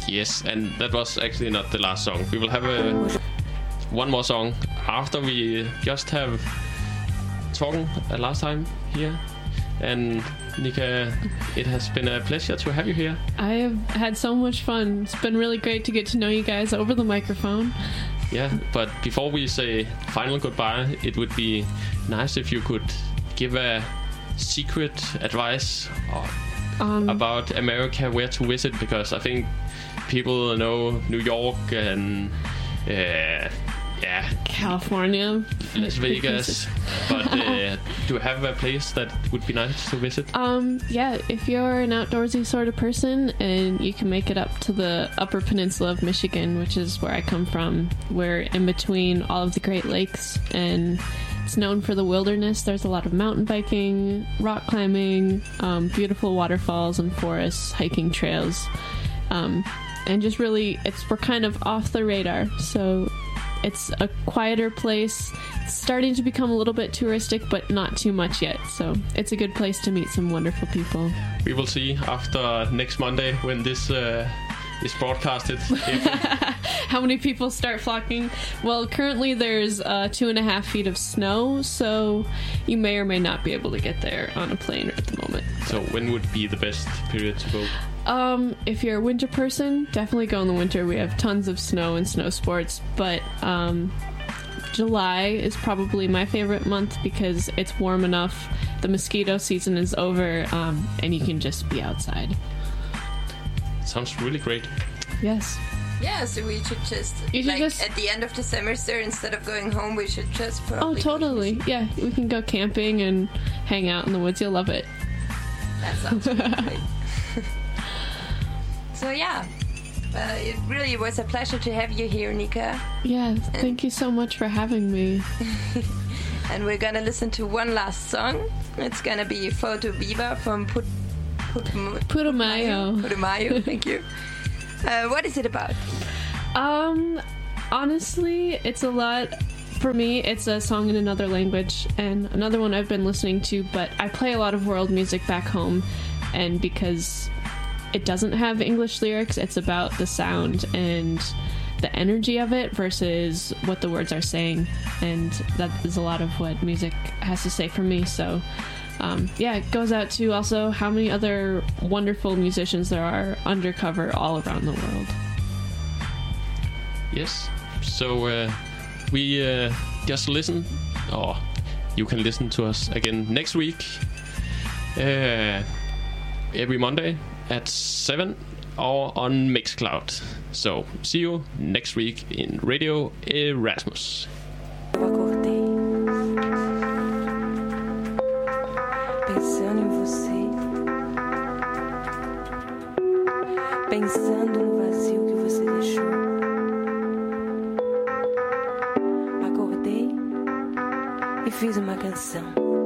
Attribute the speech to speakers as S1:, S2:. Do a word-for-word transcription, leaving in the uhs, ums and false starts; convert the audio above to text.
S1: Yes, and that was actually not the last song. We will have a, one more song after we just have talking uh, last time here. And Nika, it has been a pleasure to have you here.
S2: I have had so much fun. It's been really great to get to know you guys over the microphone.
S1: Yeah, but before we say final goodbye, it would be nice if you could give a secret advice or um, about America, where to visit, because I think people know New York and uh, yeah,
S2: California,
S1: Las Vegas, but uh, do you have a place that would be nice to visit?
S2: Um, yeah, if you're an outdoorsy sort of person and you can make it up to the Upper Peninsula of Michigan, which is where I come from, we're in between all of the Great Lakes, and it's known for the wilderness. There's a lot of mountain biking, rock climbing, um, beautiful waterfalls and forests, hiking trails, um, and just really, it's we're kind of off the radar, so it's a quieter place. It's starting to become a little bit touristic, but not too much yet. So it's a good place to meet some wonderful people.
S1: We will see after next Monday when this uh, is broadcasted.
S2: How many people start flocking? Well, currently there's uh, two and a half feet of snow, so you may or may not be able to get there on a plane at the moment.
S1: So when would be the best period to go?
S2: Um, if you're a winter person, definitely go in the winter. We have tons of snow and snow sports, but um, July is probably my favorite month because it's warm enough, the mosquito season is over, um, and you can just be outside.
S1: Sounds really great.
S2: Yes.
S3: Yeah, so we should just,
S2: you should
S3: like,
S2: just...
S3: at the end of the semester, instead of going home, we should just
S2: Oh,
S3: probably...
S2: totally. Yeah, we can go camping and hang out in the woods. You'll love it.
S3: That sounds really great. So yeah, uh, it really was a pleasure to have you here, Nika.
S2: Yeah, and thank you so much for having me.
S3: And we're gonna listen to one last song. It's gonna be Foto Viva from Put, Put,
S2: Putumayo.
S3: Putumayo, thank you. Uh, what is it about?
S2: Um, honestly, it's a lot. For me, it's a song in another language, and another one I've been listening to, but I play a lot of world music back home, and because it doesn't have English lyrics, it's about the sound and the energy of it versus what the words are saying, and that is a lot of what music has to say for me. So um, yeah, it goes out to also how many other wonderful musicians there are undercover all around the world.
S1: Yes, so uh, we uh, just listen, or you can listen to us again next week, uh, every Monday at seven or on Mixcloud. So see you next week in Radio Erasmus.
S4: Acordei pensando em você, pensando no vazio que você deixou. Acordei e fiz uma canção.